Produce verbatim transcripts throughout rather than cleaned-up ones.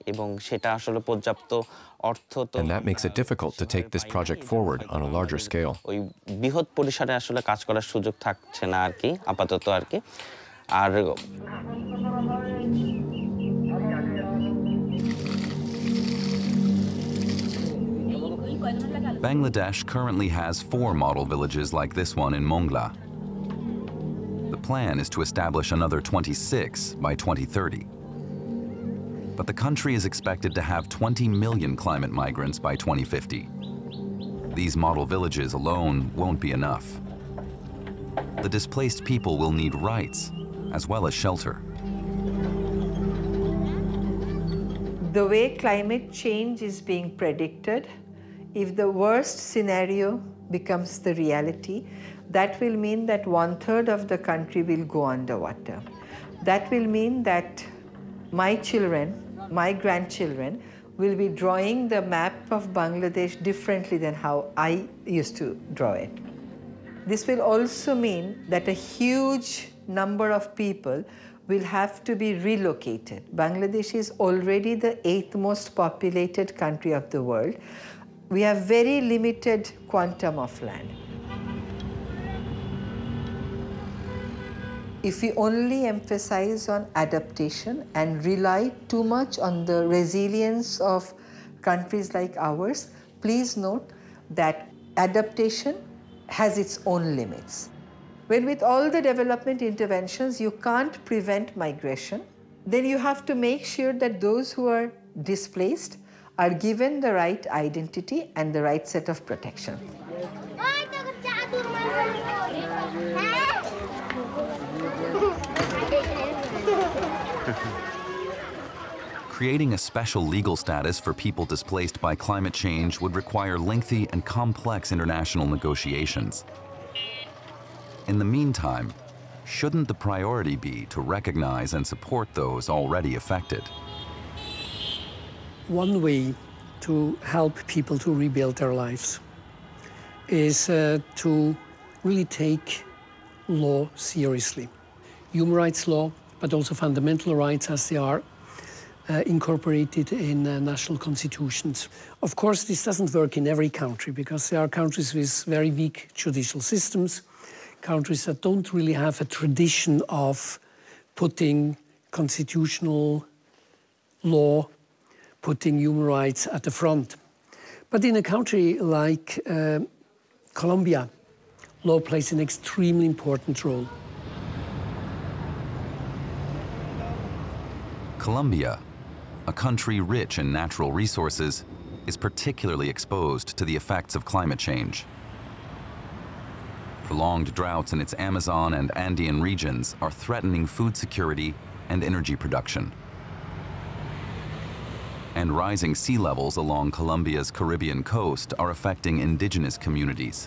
এবং সেটা আসলে পর্যাপ্ত অর্থ তো And that makes it difficult to take this project forward on a larger scale. ওই বৃহৎ পরিসরে আসলে কাজ করার সুযোগ থাকছে না আর কি আপাতত আর কি আর Bangladesh currently has four model villages like this one in Mongla. The plan is to establish another twenty-six by twenty thirty. But the country is expected to have twenty million climate migrants by twenty fifty. These model villages alone won't be enough. The displaced people will need rights as well as shelter. The way climate change is being predicted, if the worst scenario becomes the reality, that will mean that one-third of the country will go underwater. That will mean that my children, my grandchildren, will be drawing the map of Bangladesh differently than how I used to draw it. This will also mean that a huge number of people will have to be relocated. Bangladesh is already the eighth most populated country of the world. We have very limited quantum of land. If we only emphasize on adaptation and rely too much on the resilience of countries like ours, please note that adaptation has its own limits. When with all the development interventions you can't prevent migration, then you have to make sure that those who are displaced are given the right identity and the right set of protection. Creating a special legal status for people displaced by climate change would require lengthy and complex international negotiations. In the meantime, shouldn't the priority be to recognize and support those already affected? One way to help people to rebuild their lives is uh, to really take law seriously. Human rights law, but also fundamental rights as they are uh, incorporated in uh, national constitutions. Of course, this doesn't work in every country because there are countries with very weak judicial systems, countries that don't really have a tradition of putting constitutional law, putting human rights at the front. But in a country like uh, Colombia, law plays an extremely important role. Colombia, a country rich in natural resources, is particularly exposed to the effects of climate change. Prolonged droughts in its Amazon and Andean regions are threatening food security and energy production. And rising sea levels along Colombia's Caribbean coast are affecting indigenous communities.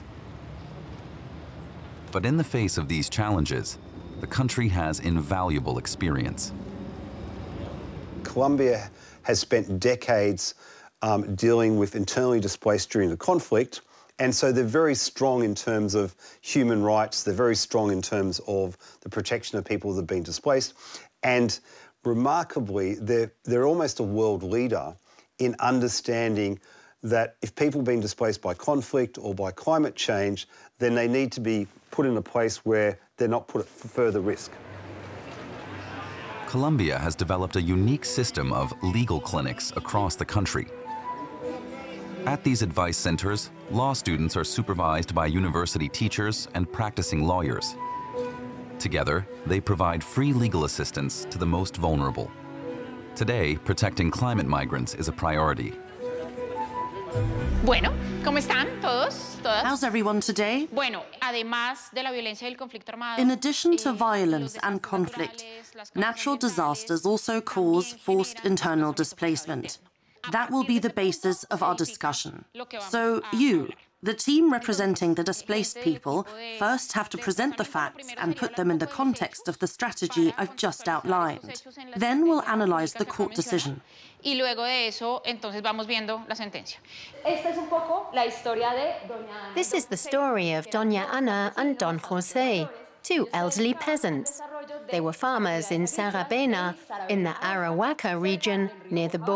But in the face of these challenges, the country has invaluable experience. Colombia has spent decades um, dealing with internally displaced during the conflict, and so they're very strong in terms of human rights, they're very strong in terms of the protection of people that have been displaced, and remarkably, they're, they're almost a world leader in understanding that if people have been displaced by conflict or by climate change, then they need to be put in a place where they're not put at further risk. Colombia has developed a unique system of legal clinics across the country. At these advice centers, law students are supervised by university teachers and practicing lawyers. Together, they provide free legal assistance to the most vulnerable. Today, protecting climate migrants is a priority. Bueno, ¿cómo están todos? ¿Todas? How's everyone today? Bueno, además de la violencia del conflicto armado, In addition to violence and conflict, natural disasters also cause forced internal displacement. That will be the basis of our discussion. So you, the team representing the displaced people, first have to present the facts and put them in the context of the strategy I've just outlined. Then we'll analyze the court decision. Y luego de eso, entonces vamos viendo la sentencia. Esta es un poco la historia de Doña Ana. This is the story of Doña Ana and Don Jose, two elderly peasants. They were farmers in Saravena, in the Arahuaca region, near the border.